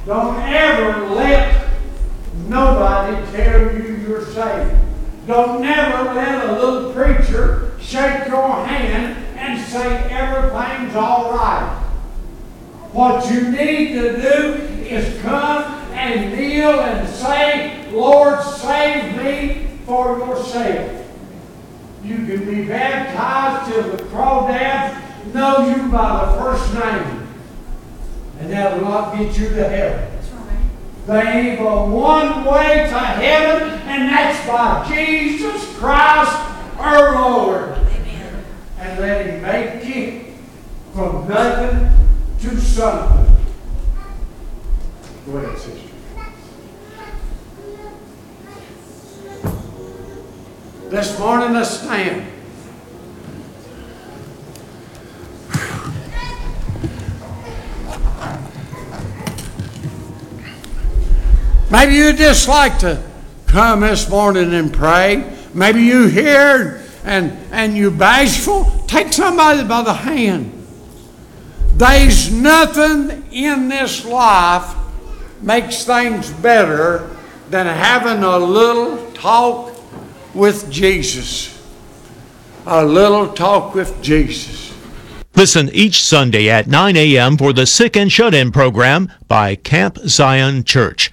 Don't ever let nobody tell you you're saved. Don't never let a little preacher shake your hand and say everything's all right. What you need to do is come and kneel and say, Lord, save me for your sake. You can be baptized till the crawdads know you by the first name. And that will not get you to heaven. There ain't but one way to heaven, and that's by Jesus Christ our Lord. Amen. And let Him make you from nothing to something. Go ahead, sister. This morning, let's stand. Maybe you just like to come this morning and pray. Maybe you here and you bashful. Take somebody by the hand. There's nothing in this life makes things better than having a little talk with Jesus. A little talk with Jesus. Listen each Sunday at 9 a.m. for the Sick and Shut-In program by Camp Zion Church.